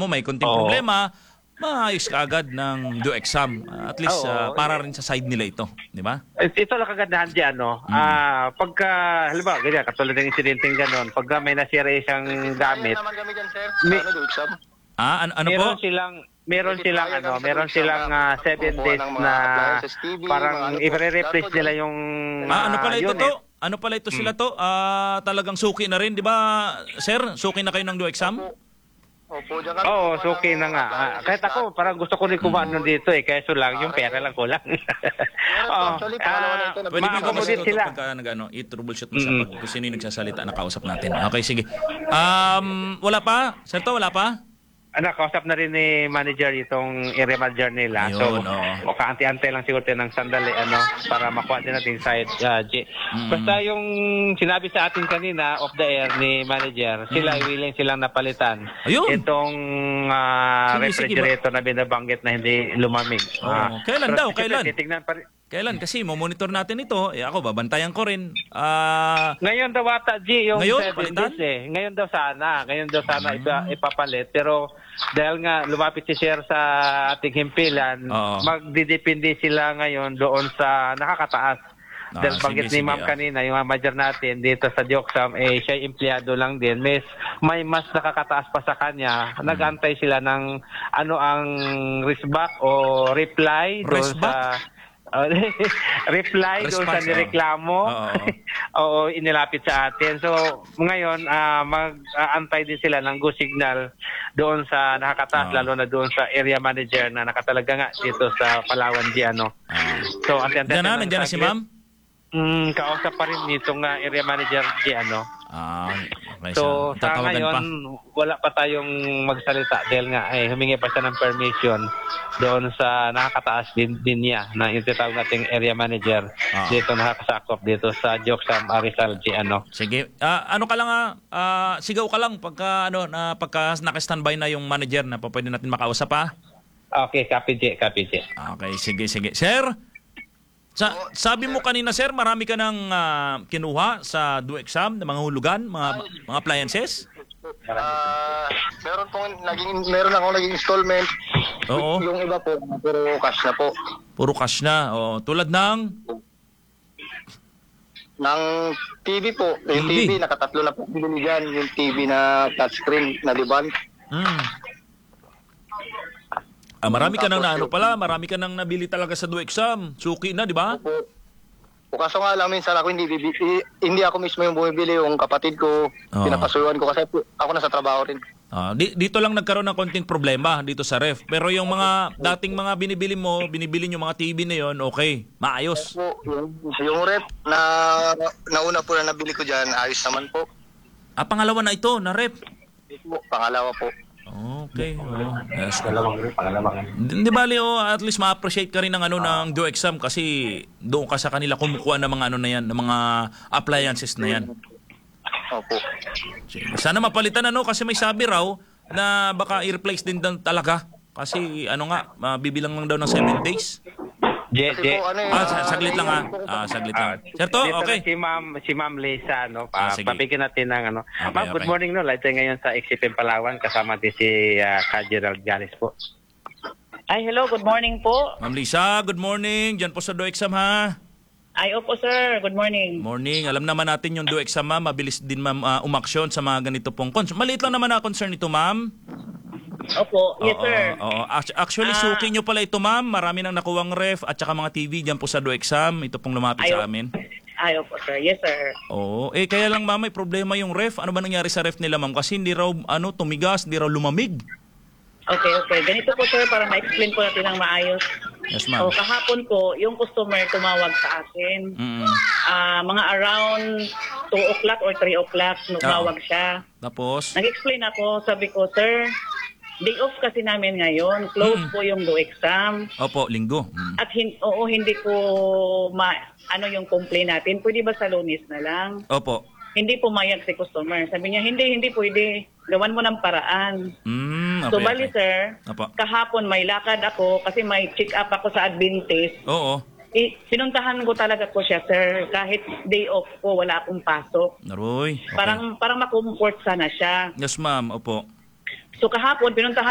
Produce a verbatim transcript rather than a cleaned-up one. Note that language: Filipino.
mo may konting Oo. problema, maayos ka agad ng do exam. Uh, at least uh, Oo. para rin sa side nila ito, di ba? Ito lang kagandahan dyan, no? Mm. Ah, pagka, halimbawa, ganyan, katulad ng insidenteng gano'n, pagka may nasira isang gamit, naman kami dyan, sir. May- Ano, do exam? Ah, ano, ano po? meron silang, meron Hindi silang, kaya ano, kami sa meron exam, silang ah, ah, seven kukuha days ng mga na appliances, T V, mga parang ano po, i-replace dapat nila yun. yung Ah, ano pala ito unit. to? Ano pala ito sila to? Ah, talagang suki na rin, di ba? Sir, suki na kayo ng do exam? Opo, dyan kami. Oo, kukuha okay ng na nga. Ah, appliances, kahit ako, lahat. parang gusto ko rin kumano dito eh. Kaya lang, yung pera lang ko lang. Oo. actually, pangalawa na ito, Ah, Pwede mo ma-accommodate i-troubleshoot sila. pagka nag-ano, i-troubleshoot mo siya Mm. pag kung sino yung nagsasalita na kausap natin. Okay, sige. Um, wala pa? Sir to, wala pa? Ano, kausap na rin ni manager itong area manager nila. Ayun, so, oo. o kaanti-ante lang siguro tayo ng sandali, ano, para makuha din natin side, uh, G. Mm. Basta yung sinabi sa atin kanina, off the air ni manager, sila Mm. willing silang napalitan. Ayun. Itong ah, Sige, sige, refrigerator na binabanggit na hindi lumamig. Oo. Ah, Kailan pero daw? siyempre, Kailan? titignan pa rin. Kailan? Kasi mo-monitor natin ito. Eh, ako, babantayan ko rin. Ah, Ngayon daw ata, G, yung Ngayon, seven palitan? days eh. Ngayon daw sana. Ngayon daw sana Mm. ipa- ipapalit. Pero dahil nga lumapit si Sir sa ating himpilan, Oo. magdidepende sila ngayon doon sa nakakataas. Ah, Dahil banggit sige, ni sige, Ma'am ah. kanina, yung manager natin dito sa Dioxam, eh, siya empleyado lang din. May, may mas nakakataas pa sa kanya. Hmm. Nag-antay sila ng ano ang resback o reply doon Resback? sa... Uh, reply doon sa Response, nireklamo. oo. Oo. Oo, inilapit sa atin. So, ngayon, ah, mag-aantay din sila ng go signal doon sa nakakataas, Oo. lalo na doon sa area manager na nakatalaga nga dito sa Palawan, G, ano. ah. So, antay-antay Diyan na, ng nandiyan na si saglit. ma'am? Mm, kausap pa rin nitong ah, area manager, G, ano. Ah, okay. So, sa tatawagan ngayon, pa. wala pa tayong magsalita dahil nga, eh, humingi pa siya ng permission doon sa nakakataas din, din niya na yung tinatawag nating area manager Ah. dito nakakasakop dito sa Dioxam, Arizal, G, ano. Sige. Ah, ano ka lang ah, ah, sigaw ka lang pagka ano na pagka naka-standby na yung manager na pa pwede natin makausap pa. Okay, copy, G, copy, G. Okay, sige, sige. Sir, sa, sabi mo kanina, sir, marami ka nang ah, kinuha sa do exam ng mga hulugan, mga mga appliances? Ah, meron pong naging meron akong naging installment. Oo. Yung iba po puro cash na po. Puro cash na. Oh, tulad ng Ng T V po. Yung T V. T V, nakatatlo na po binili dyan. Yung T V na touchscreen na diban. mm. Ah, marami ka nang naano pala, marami ka nang nabili talaga sa do exam. Suki na, di ba? Po. O kaso nga lang minsan ako hindi bibili, hindi ako mismo yung bumibili, yung kapatid ko, Oo. pinapasuhan ko kasi po, ako nasa trabaho rin. Ah, di, dito lang nagkaroon ng konting problema dito sa ref. Pero yung mga dating mga binibili mo, binibili yung mga T V na yon, okay, maayos. Po, yung, yung rep na nauna po na nabili ko dyan, ayos naman po. Ah, pangalawa na ito, na ref. Po, pangalawa po. Okay. Oh. Yes. Dalawang rin, pangalawang. Di bali, oh, at least ma-appreciate ka rin ng ano ng do exam kasi doon ka sa kanila kumukuha ng mga ano na yan, ng mga appliances na yan. Opo. Sige. Sana mapalitan ano kasi may sabi raw na baka i-replace din daw talaga kasi ano nga, mabibilang lang daw ng seven days. G, Kasi G. po, ano eh, Ah, sa- saglit lang ah. Ah, saglit Ah, lang. Sir to, dito okay. na si Ma'am, si Ma'am Lisa, no? Ah, Pa, sige. papigyan natin ng ano. Okay, Ma'am, good okay. morning, no? Live tayo ngayon sa Exipin Palawan. Kasama din si uh, Ka Gerald Galis po. Ay, hello, good morning po. Ma'am Lisa, good morning. Diyan po sa do exam ha. Ay, opo sir, good morning. Morning. Alam naman natin yung do exam ma'am, mabilis din ma'am ah, umaksyon sa mga ganito pong concern. Maliit lang naman na concern ito ma'am. Opo, yes Oo, sir. oo. Act- Actually, Ah. suki nyo pala ito ma'am. Marami nang nakuwang ref at saka mga T V diyan po sa do exam. Ito pong lumapit sa Ay, amin. Ay, opo sir, yes sir. Oo. Eh, kaya lang ma'am, may problema yung ref. Ano ba nangyari sa ref nila ma'am? Kasi hindi raw ano, tumigas, hindi raw lumamig. Okay, okay. Ganito po sir, para ma-explain po natin ng maayos. Yes So, ma'am. kahapon po, yung customer tumawag sa akin. Mm. Ah, mga around two o'clock or three o'clock, tumawag siya. Tapos, Nag-explain ako, sabi ko, sir, day off kasi namin ngayon. Close Mm. po yung do exam. opo, linggo. Mm. At hin- oo, hindi ko ma ano yung complaint natin. Pwede ba sa Lunes na lang? Opo. Hindi pumayag si customer. Sabi niya, hindi, hindi pwede. Gawan mo ng paraan. Mm, okay, so, bali, okay. sir, Opo. kahapon may lakad ako kasi may check up ako sa Adventist. Oo. I, sinuntahan ko talaga ko siya, sir. Kahit day off ko, wala akong pasok. Naroy. Okay. Parang parang makomfort sana siya. Yes ma'am, opo. So, kahapon, pinuntahan